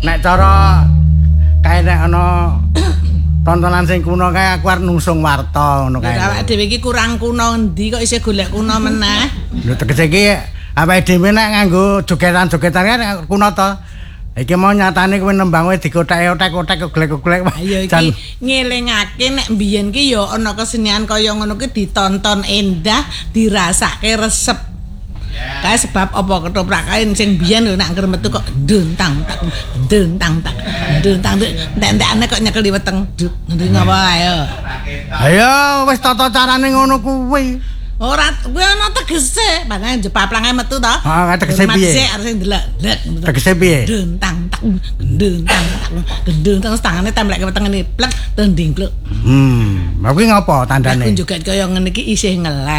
nek cara kae nek ana tontonan sing kuno kae aku arep nungsung warta ngono kae. Awake dhewe iki kurang kuno endi kok isih golek kuno meneh. Lho tegese iki awake dhewe nek nganggo jogetan-jogetan kan kuno to. Iki mau nyatane kowe nembang wae dikotek-otek golek-golek. Ayo iki ngelingake nek mbiyen ki ya ana kesenian kaya ngono ki ditonton endah, dirasake resep. Kae sebab apa ketoprak kain sing biyen lho nek ngger metu kok dentang tak entek-entekane kok nyekeli weteng ngendi ngapa ayo. Ayo wis tata carane ngono kuwi. Ora kuwi ana tegese, padahal jepaplange metu to. Ah tegese piye? Harus ndelok. Tegese piye? Dentang terus tangane templeke weteng ngene plek tendingkluk. Kuwi ngapa tandane? Aku joget kaya ngene iki isih ngeleh.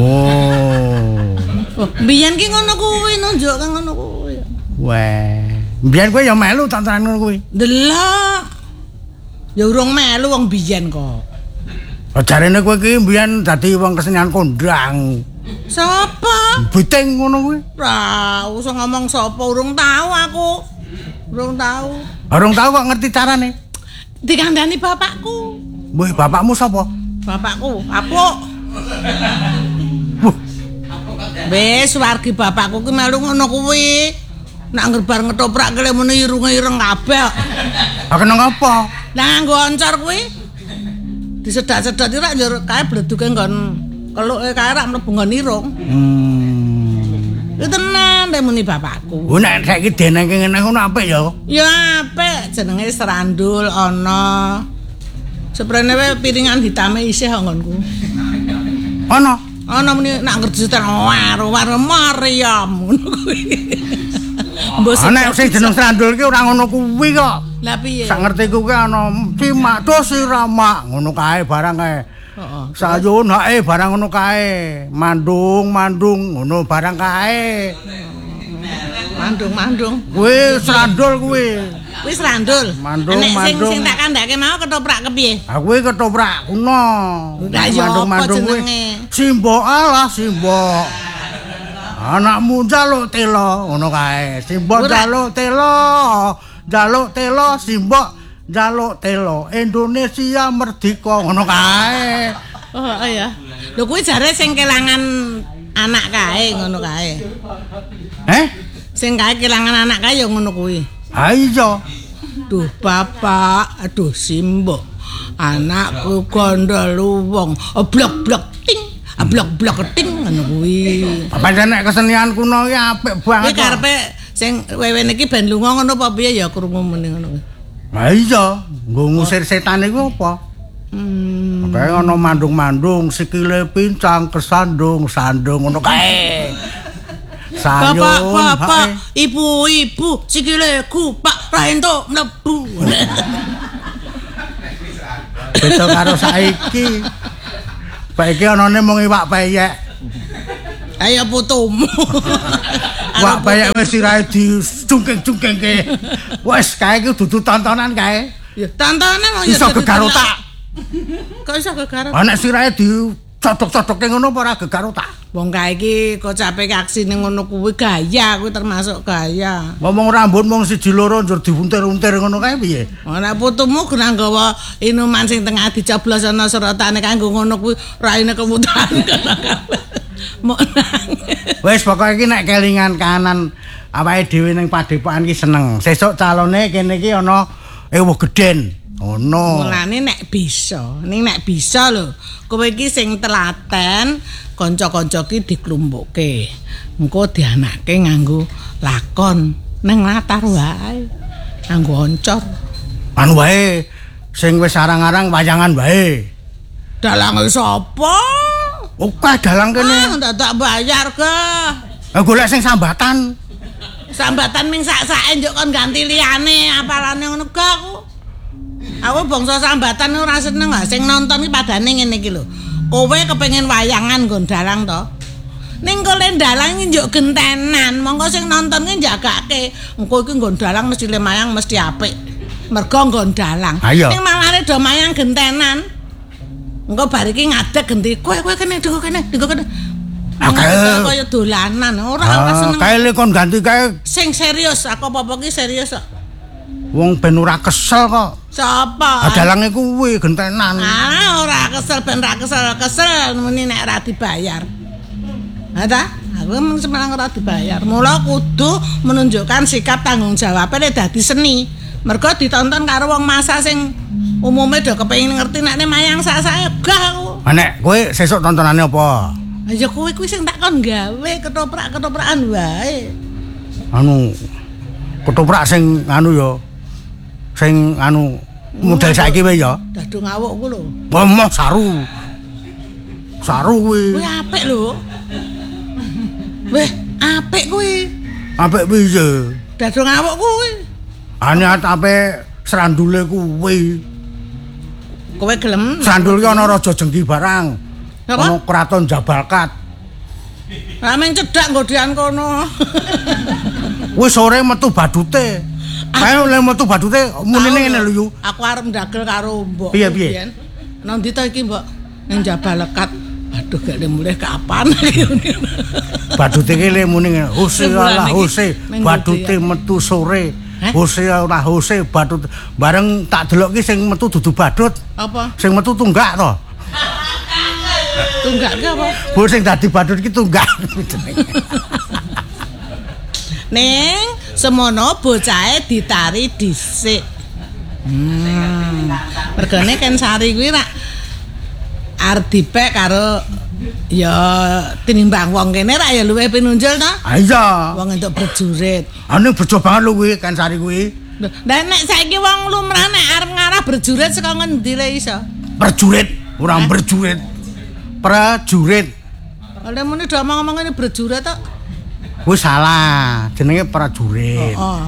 Oh. Biyen ki ngono kuwi nunjuk kan ngono kuwi. Weh, biyen kowe ya melu tontonan ngono kuwi. Delok. Ya urung melu wong biyen kok. Jarene kowe iki biyen dadi wong kesenian kondang. Sapa? Biting ngono kuwi. Ra usah ngomong sapa, urung tahu aku. Urung tahu. Urung tahu kok ngerti carane. Dikandani bapakku. Wih, bapakmu sapa? Bapakku, apuk. Wis wargi bapakku ki melu ngono kuwi. Nek nggerbar ngetoprak kele mene irung-ireng kabeh. Ah kena ngapa? Lah nganggo oncor kuwi. Disedak-sedak ora njur kae bleduke nggon keluke kae rak mlebu nggon irung. Itu tenan nek muni bapakku. Oh nek saiki denenge ngene ngono apik ya. Ya apik, jenenge serandul ana. Seprene wae piringan hitame isih nggonku. Ana. Ana muni nak ngerti war Maryam ngono kuwi. Ana sing jeneng serandul ki ora ngono kuwi kok. Lah piye? Sak ngertiku ki ana cimak dosirama ngono kae barang kae. Heeh. Sayun hae barang ngono kae. Mandung ngono barang kae. Mandung. Kuwi serandul kuwi. Kuwi serandul. Mandung. Sing tak kandhake mau ketoprak kepiye? Ah kuwi ketoprak kuno. Lah ya apa jenenge? Simbok alah simbok. Anakmu njaluk telo ngono kae. Simbok njaluk telo, simbok njaluk telo. Indonesia merdeka ngono kae. Oh iya. Lho kuwi jare sing kelangan anak kae ngono kae. Sing kae kelangan anak kae ya ngono kuwi. Ha iya. Duh bapak, aduh simbok. Anakku gondol wong. Blok-blok ting. Blok-blok ting ngono kuwi. Pancen nek kesenian kuno ki apik banget. Iki karepe sing wewen iki ben lunga ngono apa piye ya krungu muni ngono kuwi. Ha iya, nggo ngusir setan iku apa? Kae ana mandung-mandung sikile pincang kesandung sandung ngono kae. Bapak, ibu, sikile kupak ra entuk mlebu. Beda karo saiki. Saiki anane mung iwak peyek. Ayo putumu. Wak peyek wis sirahe dicungking-cungkingke. Wes kae iki dudu tontonan kae. Ya tontonan mau ya iso gegar otak. Kok iso gegar? Nek sirahe dicodok-codokke ngono apa ora gegar otak? Wong kae iki kocape aksine ngono kuwi gaya, kuwi termasuk gaya. Ngomong rambut mung siji loro njur diuntir-untir ngono kae piye? Nek putumu kena nggawa inuman sing tengah dicoblos ana serotane kanggo ngono kuwi raine kemutan. Wis pokoke iki nek kelingan kanan awake dhewe ning padepokan iki seneng. Sesuk calone kene iki ana ewuh gedhen. Ono. Mulane nek bisa lho. Kowe iki sing telaten, kanca-kanca ki diklumpukke. Engko dianake nganggo lakon ning latar wae. Nganggo oncor. Anu wae sing wis arang-arang wayangan wae. Dalange sapa? Oke, dalang kene. Tak bayar ke. Golek sing sambatan. Sambatan ming sak-sake njuk kon ganti liyane apalane ngono gak aku. Aku bangsa sambatan ora seneng ah sing nonton iki padane ngene iki lho. Kowe kepengin wayangan nggon dalang to. Ning kole dalang iki njuk gentenan, monggo sing nonton ki jagake. Engko iki nggon dalang mesti lemayang mesti apik. Mergo nggon dalang. Ning malare do mayang gentenan. Engko bar iki ngadeg genti. Kowe kene digo kene. Kaya dolanan ora seneng. Kae le kon ganti kae sing serius, aku apa-apa ki serius kok. Wong ben ora kesel kok. Sapa? Dalange kuwi gentenan. Ah, ora kesel ben ra kesel muni nek ora dibayar. Ha ta? Aku mung semelang ora dibayar. Mula kudu menunjukkan sikap tanggung jawab nek dadi seni. Mergo ditonton karo wong masa sing umume do kepengin ngerti nek mayang sak-sake gah aku. Nek kowe sesuk tontonane apa? Ya kowe kuwi sing tak kon gawe ketoprak-ketoprakan wae. Anu ketoprak sing anu ya. Sing anu model saiki wae ya. Dadu ngawukku lho. Moh saru. Saru kuwi. Kuwi apik lho. Weh, apik kuwi. Apik piye? Dadu ngawuk kuwi. Ane ape serandule kuwi. Kowe gelem? Serandul ki ana raja jengki barang. Apa? Ana kraton Jabalkat. Lah meng cedhak nggodean kono. Wis sore metu badute. Ayo le metu badute munine ngene lho yu. Aku arep ndagel karo mbok. Piye piye? Nang ndi ta iki mbok? Ning Jabalkat. Aduh gak mulai kapan. Badute ki le muni ngene. Huse ala huse. Badute metu sore. Huse ora huse badut. Bareng tak delok ki sing metu dudu badut. Apa? Sing metu tunggak to. Tunggak ki apa? Bu sing dadi badut ki tunggak. Ning semono bocahe ditari dhisik. Mergane Ken Sari kuwi rak arep dipek karo ya tinimbang wong kene rak ya luwih pinunjul to. Ha iya. Wong entuk berjurit. Ane bejo banget lho kuwi Ken Sari kuwi. Lah nek saiki wong lumrah nek arep ngarah berjurit saka ngendi le iso? Berjurit, ora berjurit. Prajurit. Oleh muni do ngomong ngene berjurit to. Wis salah, jenenge prajurit. Oh.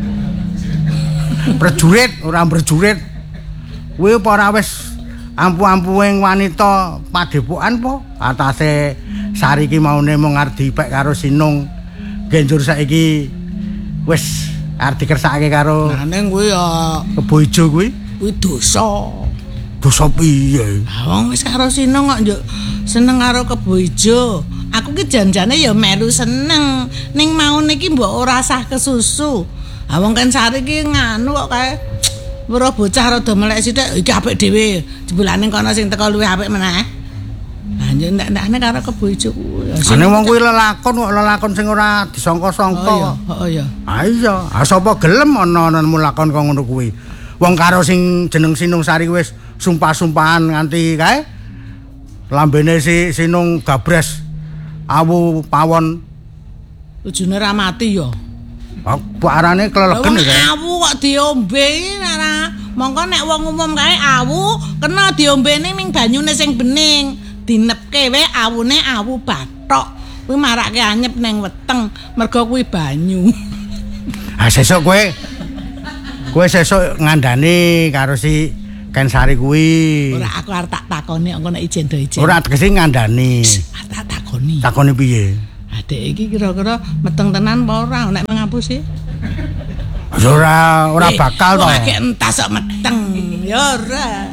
Prajurit ora berjurit. Kuwi apa ora wis ampu-ampuing wanita padepokan po? Atase Sari ki maune mung arep dipek karo Sinung. Genjur saiki wis arep dikersakake karo Nah ning kuwi ya Kebo Ijo kuwi. kuwi dosa. Dosa piye? Wong wis karo Sinung kok njuk seneng karo Kebo Ijo. Aku ki janjane ya melu seneng. Ning maune iki mbok ora sah kesusu. Ah wong Ken Sari ki nganu kok kae weruh bocah rada melek sithik iki apik dhewe. Jebulane kono sing teko luwih apik meneh. Lah njuk ndak-ndakne karo Kebo Ijo kuwi. Ane wong kuwi lelakon sing ora disangka-sangka. Oh iya. Ha iya, sapa gelem ana lakon kok ngono kuwi. Wong karo sing jeneng Sinung Sari wis sumpah-sumpahan nganti kae lambene si Sinung gabres awu pawon. Ujune ra mati ya. Parane klelegen ya. Awu kok diombe ora. Mongko nek wong umum kae awu kena diombene ming banyune sing bening. Dinepke wae awune awu bathok. Kuwi marake anyep ning weteng mergo kuwi banyu. Ha sesuk kowe sesuk ngandani karo si Ken Sari kuwi. Ora aku arep tak takoni engko nek ijen do ijen. Ora tegese ngandani. Tak takoni. Takoni piye? Adek iki kira-kira meteng tenan apa ora nek mengapusi? Ya ora bakal to. Ora entas kok meteng. Ya ora.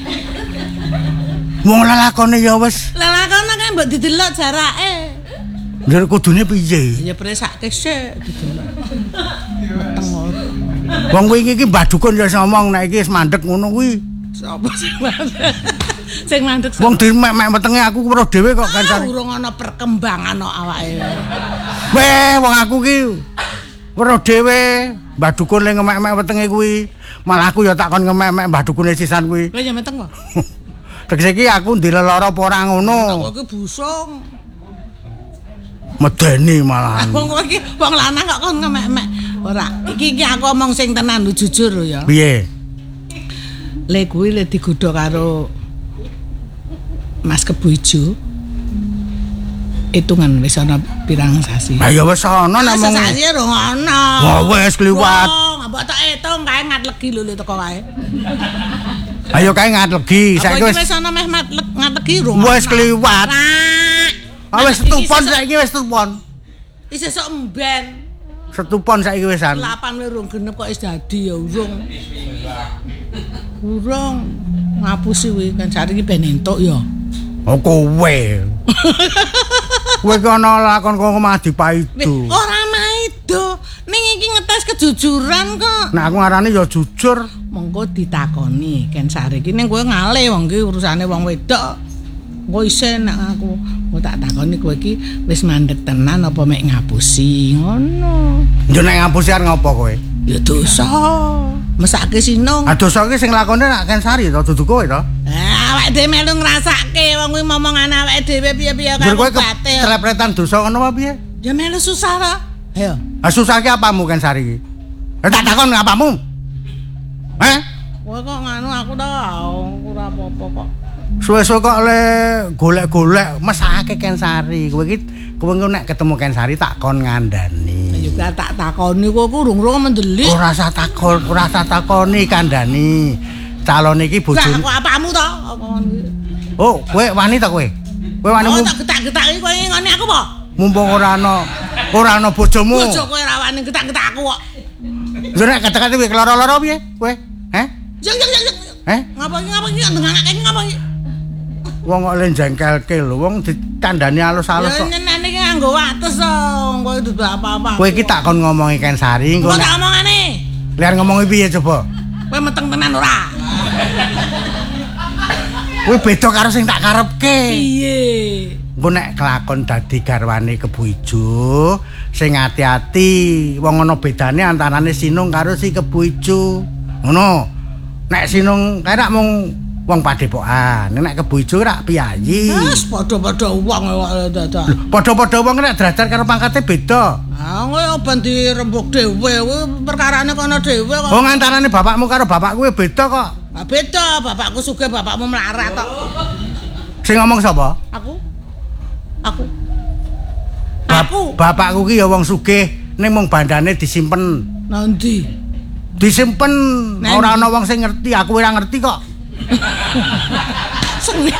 Wong lelakone ya wis. Lelakone kan mbok didelok jarake. Lha kudune piye? Ya presake sik didelok. Meteng ora. Wong kuwi iki Mbah Dukun ya ngomong nek iki wis mandeg ngono kuwi. Sapa sing mandek? Sing mandek. Wong dimek-mek wetenge aku weruh dhewe kok Ken Sari. Urung ana perkembangan kok awake. Weh, wong aku ki weruh dhewe Mbah Dukun le ngemek-mek wetenge kuwi. Malah aku ya tak kon ngemek-mek Mbah Dukune sisan kuwi. Lah ya meteng kok. Tegese iki aku dileloro apa ora ngono. Kok iki busung. Medeni malahan. Wong iki wong lanang kok kon ngemek-mek. Ora, iki aku omong sing tenan lho jujur lho ya. Piye? Le kuwi le digodho karo Mas Kebo Ijo. Hitungan wis ana pirang sasi. Lah ya wis ana namung. Sasi rong ana. Wah wis kliwat. Mbok tak hitung kae ngatlegi lho teko kae. Ayo kae ngatlegi, saiki wis ana meh ngatlegi rong. Wis kliwat. Wis setupon saiki wis setupon. Isih sok mben. Setupon saiki wisan. 8 rong genep kok wis dadi ya urung. Urung ngapusi kuwi kan Sari iki ben entuk ya. Oh kowe. Kowe ki ana lakon kok mah dipaido. Ora maido. Ning iki tes kejujuran kok. Nek aku ngarani ya jujur. Monggo ditakoni Ken Sari iki ning kowe ngalih wong iki urusane wong wedok. Engko isin nek aku tak takoni kowe iki wis mandeg tenan apa mek ngapusi ngono. Yo nek ngapusi arep ngopo kowe? Ya dosa. Mesake sinung. Ah dosa iki sing lakone nek Ken Sari to dudu kowe to? Awake dhewe melu ngrasake wong kuwi momongane awake dhewe piye-piye Jur kowe karo batil. kelepretan dosa ngono apa piye? Ya melu susah to. Ayo. Ah susah ki apamu Ken Sari iki? Tak takon apamu? Kowe kok nganu aku to ora apa-apa kok. Suwe-suwe kok le golek-golek mesake Ken Sari. Kowe nek ketemu Ken Sari tak kon ngandani. Juga tak takoni kowe urung-urung mendelik. Ora usah takoni kandhani. Calon iki bojone. Lah kok apamu to? Oh, kowe wani ta kowe? Kowe wani Oh, tak getak-getak iki kowe ngene aku apa? mumpung ora ana bojomu. Bojo kowe ra wani getak-getak aku kok. Lho nek kata-kata kowe keloro-loro piye? Kowe? Jeng. Ngapa iki ndengake ngapa iki? Wong kok le jengkelke lho, wong dikandhani alus-alus kok. Ya nyeneni iki nganggo wates to. Kowe dudu apa-apa. Kowe iki tak kon ngomongi Ken Sari, engko kok tak omongane. Liar ngomongi piye coba? Kowe meteng tenan ora? Kowe beda karo sing tak karepke. Piye? Engko nek kelakon dadi garwane Kebu Ijo, sing ati-ati, wong ana bedane antarane Sinung karo si Kebu Ijo. Ngono. Nek Sinung kae rak mung wong padepokan, nek Kebu Ijo rak piyayi. Wis padha-padha wong kok dadak. Padha-padha wong nek derajat karo pangkate beda. Ah kowe ben dirembug dhewe, kowe perkarane kono dhewe kok. Wong antarane bapakmu karo bapakku beda kok. Ah beda, bapakku sugih, bapakmu melarat tok. Sing ngomong sapa? Aku. Bapakku ki ya wong sugih, ning mung bandane disimpen. Nanti. Disimpen, ora ana wong sing ngerti, aku ora ngerti kok. Sengit.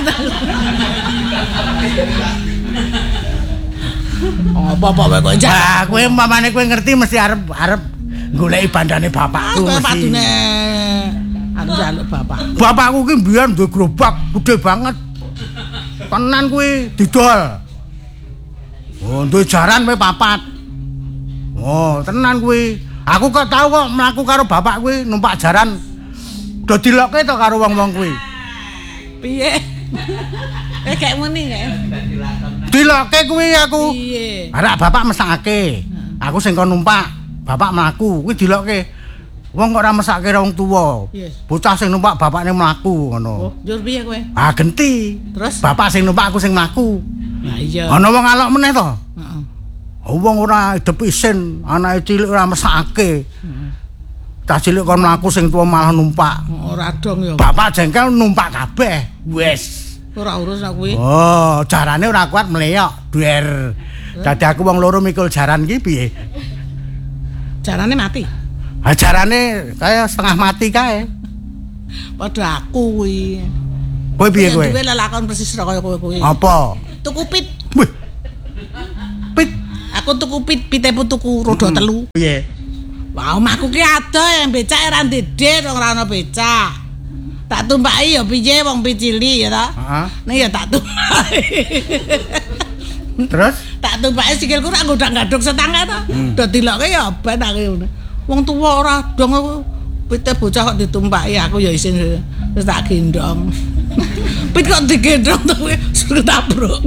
Apa-apa kowe kok njak. Ah, kowe mamane kowe ngerti mesti arep goleki bandane bapakku Kowe mesti. padune aku njaluk bapak. Bapakku ki mbiyen duwe gerobak gede banget. Tenan kuwi didol. Oh, duwe jaran kowe 4. Oh, tenan kuwi. Aku kok tau kok mlaku karo bapak kuwi numpak jaran. Do dilokke to karo wong-wong kuwi. Piye? Kayak muni kae. Dilokke kuwi aku. Piye? Arak bapak mesake. Aku sing kon numpak, bapak mlaku. Kuwi dilokke. Wong kok ora mesake wong tuwa. Yes. Bocah sing numpak bapakne mlaku ngono. Oh, njur piye kowe? Ah genti. Terus? Bapak sing numpak aku sing mlaku. Nah iya. Ana wong alok meneh to. Heeh. Wong ora hidup isin, anake cilik ora mesake. Cah cilik kon mlaku sing tuwa malah numpak. Ora dong ya. Bapak jengkel numpak kabeh. Wis. Ora urus aku kuwi. Oh, jarane ora kuat mleyok, duer. Dadi aku wong loro mikul jaran iki piye? Jarane mati. Ah jarane kaya setengah mati kae. Padha aku kuwi. Kowe piye kowe? Duwe lelakon persis kaya kowe kuwi. Apa? Tuku pit. Wih. Pit. Aku tuku pite tuku roda telu. Piye? Wah, omahku ki ada yang becak ora ndedet ora ana becak. Tak tumpaki ya piye wong picili ya ta? Heeh. Nek ya tak tumpaki. Terus? Tak tumpaki sikilku rak godhang-gadhog setangga to. Do dilokke ya ben aku ngono. Wong tuwa ora dong aku. Pite bocah kok ditumpaki aku ya isin terus tak gendong. Pit kok digendong to kowe suruh tabruk.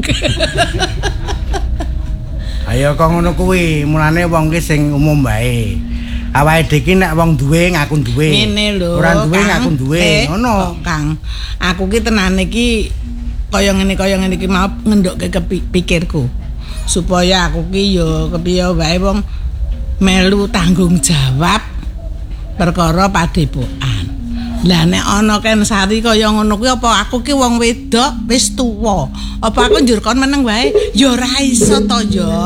Ayo kok ngono kuwi, mulane wong ki sing umum bae. Awake dhewe ki nek wong duwe ngaku duwe. Ngene lho. Ora duwe ngaku duwe, ngono. Kang, aku ki tenane ki kaya ngene iki mau ngendokke pikirku. Supaya aku ki ya kepiye wae wong melu tanggung jawab perkara padepokan. Lah nek ana Ken Sari kaya ngono kuwi apa aku ki wong wedok wis tuwa. Apa aku njur kon meneng wae? Ya ora iso to ya.